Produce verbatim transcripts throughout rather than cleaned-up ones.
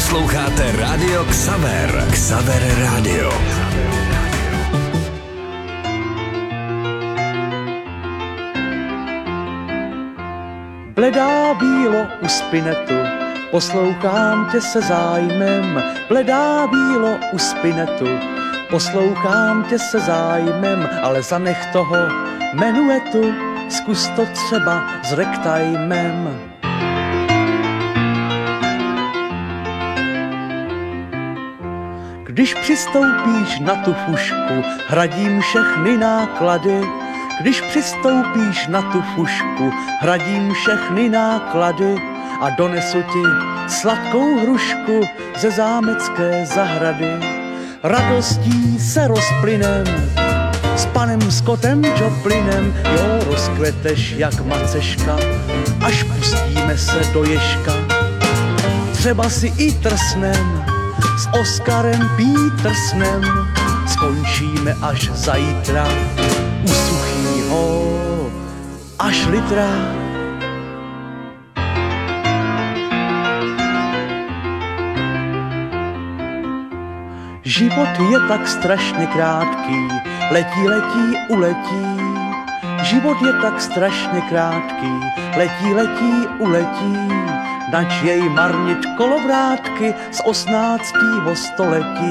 Posloucháte Rádio Xaver. Xaver Rádio. Bledá bílo u spinetu, poslouchám tě se zájmem. Bledá bílo u spinetu, poslouchám tě se zájmem, ale zanech toho menuetu, zkus to třeba s rektajmem. Když přistoupíš na tu fušku, hradím všechny náklady. Když přistoupíš na tu fušku, hradím všechny náklady a donesu ti sladkou hrušku ze zámecké zahrady. Radostí se rozplynem, s panem Scottem Joplinem, jo, rozkveteš jak maceška, až pustíme se do ježka. Třeba si i trsnem, s Oskarem Petersonem, skončíme až zajtra u suchýho až litra. Život je tak strašně krátký, letí, letí, uletí. Život je tak strašně krátký, letí, letí, uletí. Nač jej marnit kolovrátky z osmnáctého století.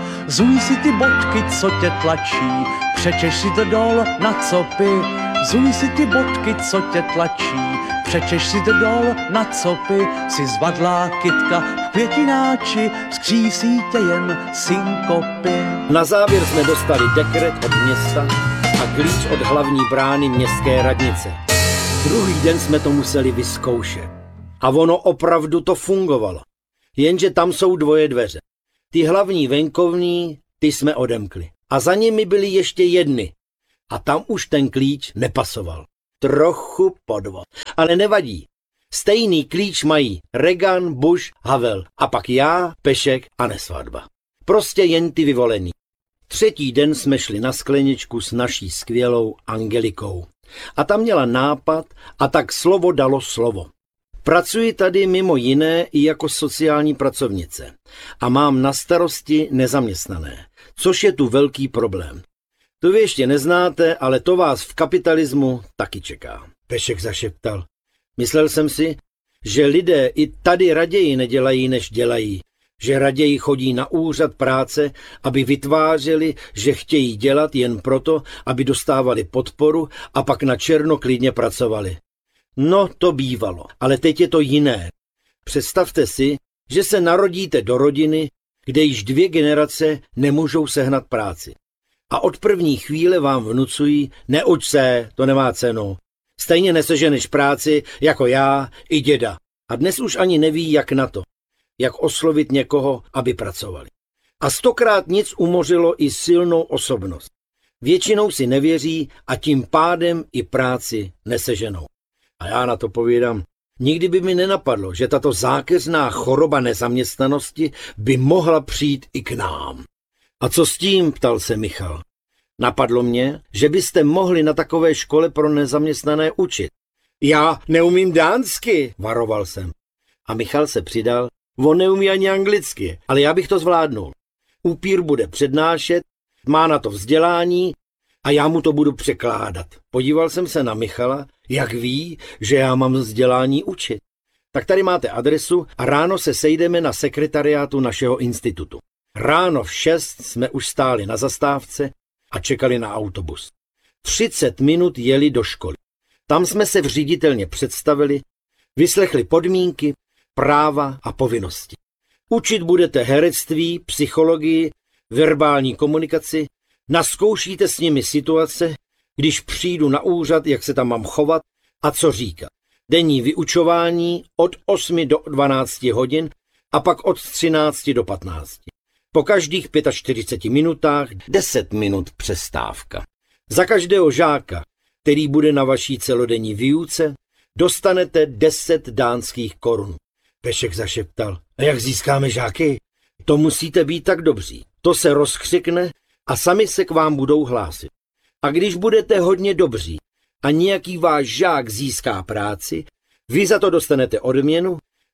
Zuj si ty bodky, co tě tlačí, přečeš si to dol na copy. Zuj si ty bodky, co tě tlačí, přečeš si to dol na copy. Si zvadlá kytka v květináči, vzkřísí tě jen synkopy. Na závěr jsme dostali dekret od města a klíč od hlavní brány městské radnice. Druhý den jsme to museli vyzkoušet. A ono opravdu to fungovalo. Jenže tam jsou dvoje dveře. Ty hlavní venkovní, ty jsme odemkli. A za nimi byly ještě jedny. A tam už ten klíč nepasoval. Trochu podvod. Ale nevadí. Stejný klíč mají Reagan, Bush, Havel. A pak já, Pešek a Nesvadba. Prostě jen ty vyvolený. Třetí den jsme šli na skleničku s naší skvělou Angelikou. A ta měla nápad a tak slovo dalo slovo. Pracuji tady mimo jiné i jako sociální pracovnice a mám na starosti nezaměstnané, což je tu velký problém. To vy ještě neznáte, ale to vás v kapitalismu taky čeká. Pešek zašeptal. Myslel jsem si, že lidé i tady raději nedělají, než dělají. Že raději chodí na úřad práce, aby vytvářeli, že chtějí dělat jen proto, aby dostávali podporu a pak na černo klidně pracovali. No, to bývalo, ale teď je to jiné. Představte si, že se narodíte do rodiny, kde již dvě generace nemůžou sehnat práci. A od první chvíle vám vnucují, neuč se, to nemá cenu. Stejně neseženeš práci jako já i děda. A dnes už ani neví, jak na to. Jak oslovit někoho, aby pracovali. A stokrát nic umořilo i silnou osobnost. Většinou si nevěří a tím pádem i práci neseženou. A já na to povídám, nikdy by mi nenapadlo, že tato zákeřná choroba nezaměstnanosti by mohla přijít i k nám. A co s tím, ptal se Michal. Napadlo mě, že byste mohli na takové škole pro nezaměstnané učit. Já neumím dánsky, varoval jsem. A Michal se přidal, on neumí ani anglicky, ale já bych to zvládnul. Upír bude přednášet, má na to vzdělání a já mu to budu překládat. Podíval jsem se na Michala, jak ví, že já mám vzdělání učit. Tak tady máte adresu a ráno se sejdeme na sekretariátu našeho institutu. Ráno v šest jsme už stáli na zastávce a čekali na autobus. třicet minut jeli do školy. Tam jsme se vříditelně představili, vyslechli podmínky, práva a povinnosti. Učit budete herectví, psychologii, verbální komunikaci, nazkoušíte s nimi situace, když přijdu na úřad, jak se tam mám chovat a co říkat. Denní vyučování od osmi do dvanácti hodin a pak od třinácti do patnácti. Po každých čtyřiceti pěti minutách deset minut přestávka. Za každého žáka, který bude na vaší celodenní výuce, dostanete deset dánských korun. Pešek zašeptal. A jak získáme žáky? To musíte být tak dobří. To se rozkřikne a sami se k vám budou hlásit. A když budete hodně dobří a nějaký váš žák získá práci, vy za to dostanete odměnu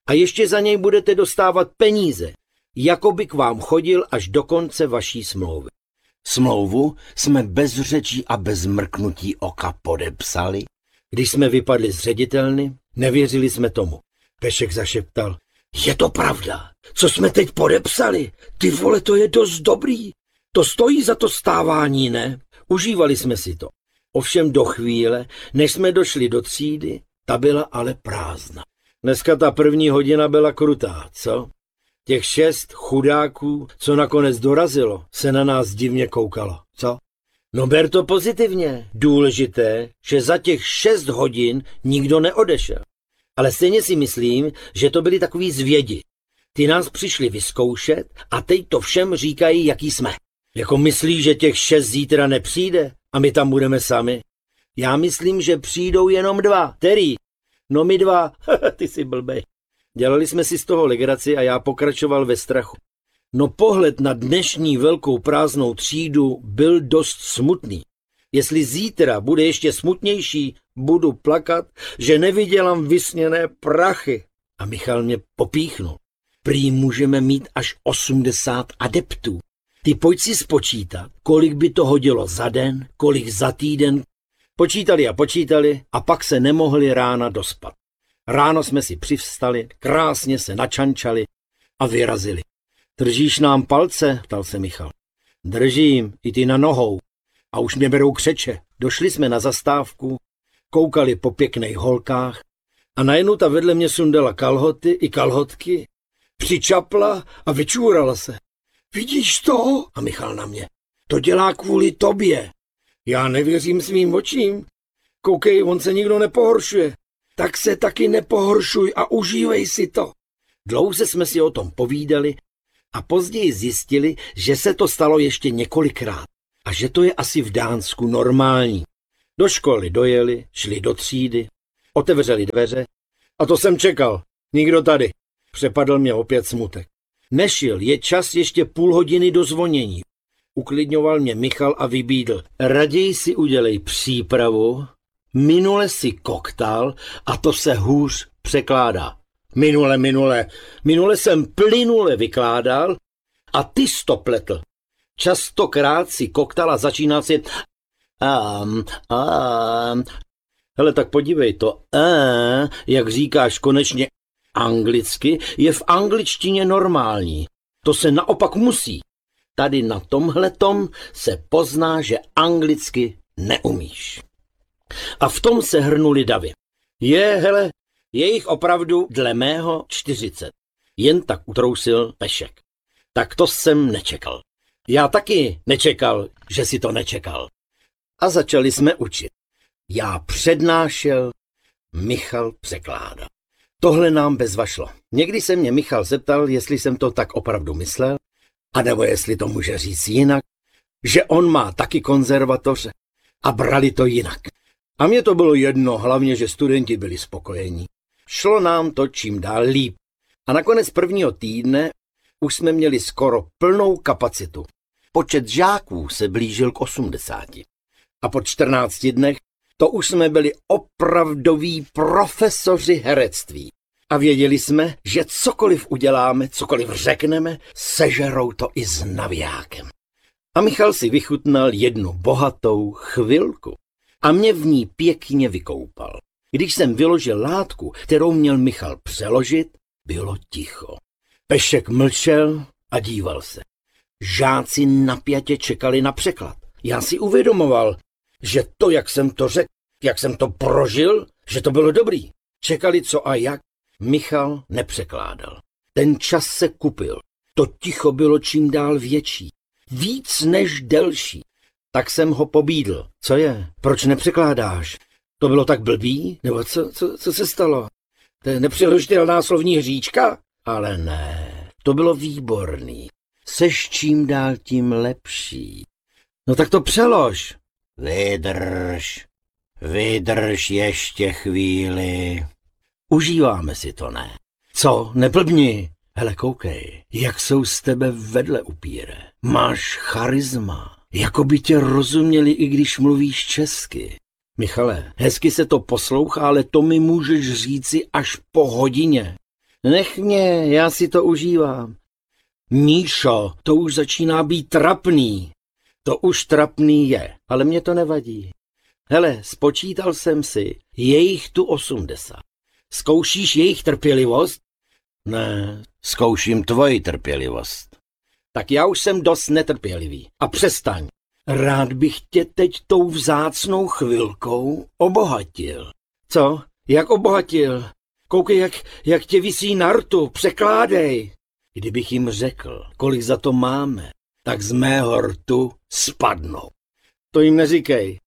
A ještě za něj budete dostávat peníze, jako by k vám chodil až do konce vaší smlouvy. Smlouvu jsme bez řečí a bez mrknutí oka podepsali. Když jsme vypadli z ředitelny, nevěřili jsme tomu. Pešek zašeptal. Je to pravda, co jsme teď podepsali? Ty vole, to je dost dobrý. To stojí za to stávání, ne? Užívali jsme si to. Ovšem do chvíle, než jsme došli do třídy, ta byla ale prázdná. Dneska ta první hodina byla krutá, co? Těch šest chudáků, co nakonec dorazilo, se na nás divně koukalo, co? No ber to pozitivně. Důležité, že za těch šest hodin nikdo neodešel. Ale stejně si myslím, že to byli takový zvědi. Ty nás přišli vyzkoušet a teď to všem říkají, jaký jsme. Jako myslí, že těch šest zítra nepřijde a my tam budeme sami? Já myslím, že přijdou jenom dva. Který? No my dva. Ty jsi blbej. Dělali jsme si z toho legraci a já pokračoval ve strachu. No pohled na dnešní velkou prázdnou třídu byl dost smutný. Jestli zítra bude ještě smutnější, budu plakat, že nevydělám vysněné prachy. A Michal mě popíchnul. Prý můžeme mít až osmdesát adeptů. Ty pojď si spočítat, kolik by to hodilo za den, kolik za týden. Počítali a počítali a pak se nemohli rána dospat. Ráno jsme si přivstali, krásně se načančali a vyrazili. Držíš nám palce? Ptal se Michal. Držím, i ty na nohou. A už mě berou křeče. Došli jsme na zastávku, koukali po pěkných holkách a najednou ta vedle mě sundala kalhoty i kalhotky, přičapla a vyčůrala se. Vidíš to? A Michal na mě. To dělá kvůli tobě. Já nevěřím svým očím. Koukej, on se nikdo nepohoršuje. Tak se taky nepohoršuj a užívej si to. Dlouze jsme si o tom povídali a později zjistili, že se to stalo ještě několikrát a že to je asi v Dánsku normální. Do školy dojeli, šli do třídy, otevřeli dveře a to jsem čekal. Nikdo tady. Přepadl mě opět smutek. Nešil, je čas ještě půl hodiny do zvonění. Uklidňoval mě Michal a vybídl. Raději si udělej přípravu, minule si koktal a to se hůř překládá. Minule, minule, minule jsem plynule vykládal a ty jsi to pletl. Častokrát si koktal a začínal si um, um. Hele, tak podívej to, uh, jak říkáš konečně anglicky, je v angličtině normální. To se naopak musí. Tady na tomhletom se pozná, že anglicky neumíš. A v tom se hrnuli davy. Je, hele, je jich opravdu dle mého čtyřicet. Jen tak utrousil Pešek. Tak to jsem nečekal. Já taky nečekal, že si to nečekal. A začali jsme učit. Já přednášel, Michal překládal. Tohle nám bezva šlo. Někdy se mě Michal zeptal, jestli jsem to tak opravdu myslel, anebo jestli to může říct jinak, že on má taky konzervatoř a brali to jinak. A mně to bylo jedno, hlavně, že studenti byli spokojení. Šlo nám to čím dál líp. A nakonec prvního týdne už jsme měli skoro plnou kapacitu. Počet žáků se blížil k osmdesáti. A po čtrnácti dnech to už jsme byli opravdoví profesoři herectví. A věděli jsme, že cokoliv uděláme, cokoliv řekneme, sežerou to i s navijákem. A Michal si vychutnal jednu bohatou chvilku a mě v ní pěkně vykoupal. Když jsem vyložil látku, kterou měl Michal přeložit, bylo ticho. Pešek mlčel a díval se. Žáci napjatě čekali na překlad. Já si uvědomoval, že to, jak jsem to řekl, jak jsem to prožil, že to bylo dobrý. Čekali co a jak. Michal nepřekládal. Ten čas se kupil. To ticho bylo čím dál větší. Víc než delší. Tak jsem ho pobídl. Co je? Proč nepřekládáš? To bylo tak blbý? Nebo co, co, co se stalo? To je nepřeložitelná slovní hříčka? Ale ne, to bylo výborný. Seš čím dál tím lepší. No tak to přelož. Vydrž, vydrž ještě chvíli. Užíváme si to, ne? Co? Neblbni. Hele, koukej, jak jsou z tebe vedle upíre. Máš charisma. Jako by tě rozuměli, i když mluvíš česky. Michale, hezky se to poslouchá, ale to mi můžeš říci až po hodině. Nech mě, já si to užívám. Míšo, to už začíná být trapný. To už trapný je, ale mě to nevadí. Hele, spočítal jsem si, je jich tu osmdesát. Zkoušíš jejich trpělivost? Ne, Zkouším tvoji trpělivost. tak já už jsem dost netrpělivý. A přestaň. Rád bych tě teď tou vzácnou chvilkou obohatil. Co? Jak obohatil? Koukej, jak, jak tě visí na rtu, překládej. Kdybych jim řekl, kolik za to máme, tak z mého rtu spadnou. To jim neříkej.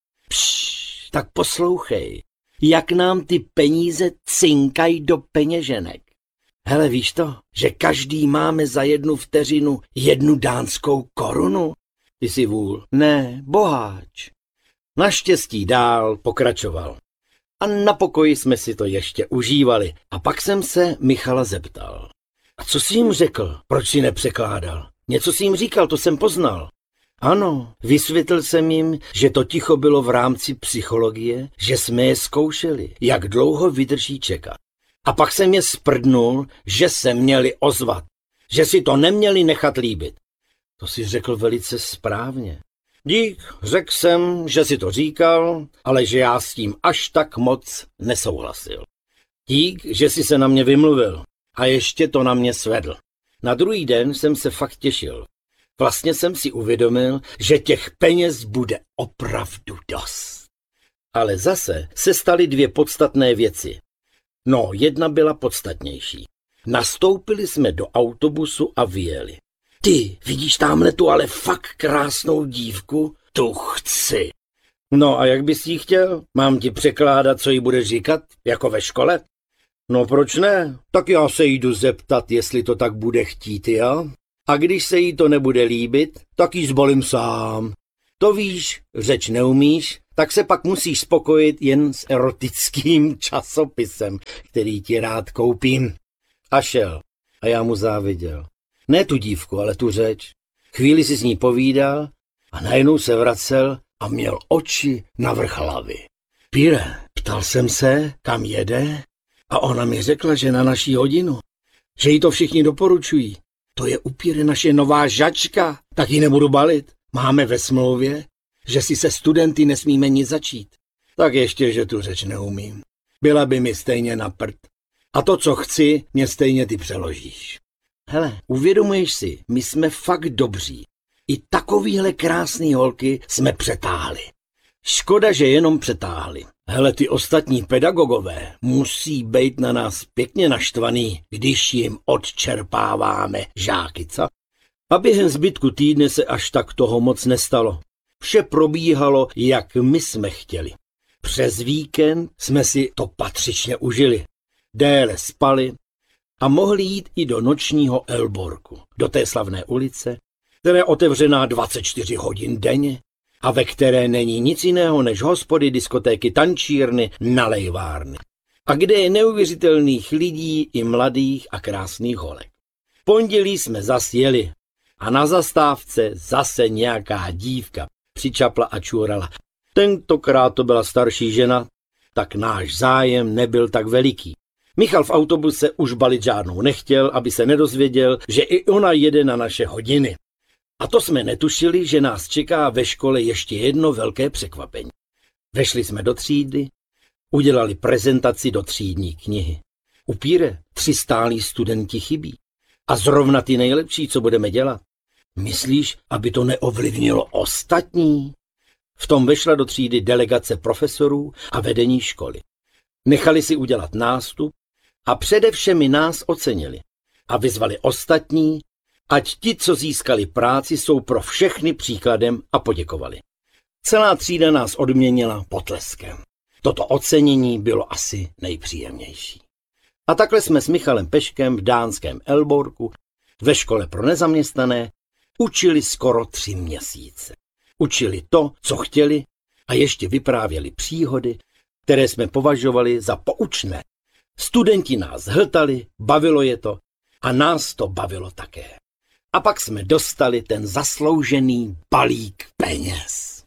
Pšš, tak poslouchej, jak nám ty peníze cinkají do peněženek. Hele, víš to, že každý máme za jednu vteřinu jednu dánskou korunu? Ty jsi vůl. Ne, boháč. Naštěstí dál pokračoval. A na pokoji jsme si to ještě užívali. A pak jsem se Michala zeptal. A co jsi jim řekl? Proč si nepřekládal? Něco jsi jim říkal, to jsem poznal. Ano, vysvětlil jsem jim, že to ticho bylo v rámci psychologie, že jsme je zkoušeli, jak dlouho vydrží čekat. A pak jsem je sprdnul, že se měli ozvat, že si to neměli nechat líbit. To si řekl velice správně. Dík, řekl jsem, že si to říkal, ale že já s tím až tak moc nesouhlasil. Dík, že si se na mě vymluvil a ještě to na mě svedl. Na druhý den jsem se fakt těšil. Vlastně jsem si uvědomil, že těch peněz bude opravdu dost. Ale zase se staly dvě podstatné věci. No, jedna byla podstatnější. Nastoupili jsme do autobusu a vyjeli. Ty, vidíš tamhle tu ale fakt krásnou dívku? Tu chci. No a jak bys jí chtěl? Mám ti překládat, co jí budeš říkat? Jako ve škole? No proč ne? Tak já se jí jdu zeptat, jestli to tak bude chtít, jo? A když se jí to nebude líbit, tak jí zbalím sám. To víš, řeč neumíš, tak se pak musíš spokojit jen s erotickým časopisem, který ti rád koupím. A šel. A já mu záviděl. Ne tu dívku, ale tu řeč. Chvíli si s ní povídal a najednou se vracel a měl oči navrch hlavy. Píre, ptal jsem se, kam jede, a ona mi řekla, že na naší hodinu, že jí to všichni doporučují. To je upíre naše nová žačka, tak ji nebudu balit. Máme ve smlouvě, že si se studenty nesmíme nic začít. Tak ještě, že tu řeč neumím. Byla by mi stejně na prd. A to, co chci, mě stejně ty přeložíš. Hele, uvědomuješ si, my jsme fakt dobří. I takovýhle krásný holky jsme přetáhli. Škoda, že jenom přetáhli. Hele, ty ostatní pedagogové musí být na nás pěkně naštvaný, když jim odčerpáváme žáky, co? A během zbytku týdne se až tak toho moc nestalo. Vše probíhalo, jak my jsme chtěli. Přes víkend jsme si to patřičně užili. Déle spali a mohli jít i do nočního Elborku, do té slavné ulice, která je otevřená dvacet čtyři hodin denně a ve které není nic jiného než hospody, diskotéky, tančírny, nalejvárny. A kde je neuvěřitelných lidí i mladých a krásných holek. V pondělí jsme zas jeli a na zastávce zase nějaká dívka přičapla a čurala. Tentokrát to byla starší žena, tak náš zájem nebyl tak veliký. Michal v autobuse už balit žádnou nechtěl, aby se nedozvěděl, že i ona jede na naše hodiny. A to jsme netušili, že nás čeká ve škole ještě jedno velké překvapení. Vešli jsme do třídy, udělali prezentaci do třídní knihy. Upíre, tři stálí studenti chybí. A zrovna ty nejlepší, co budeme dělat. Myslíš, aby to neovlivnilo ostatní? V tom vešla do třídy delegace profesorů a vedení školy. Nechali si udělat nástup a především nás ocenili. A vyzvali ostatní, ať ti, co získali práci, jsou pro všechny příkladem a poděkovali. Celá třída nás odměnila potleskem. Toto ocenění bylo asi nejpříjemnější. A takhle jsme s Michalem Peškem v dánském Elborku ve škole pro nezaměstnané učili skoro tři měsíce. Učili to, co chtěli, a ještě vyprávěli příhody, které jsme považovali za poučné. Studenti nás hltali, bavilo je to a nás to bavilo také. A pak jsme dostali ten zasloužený balík peněz.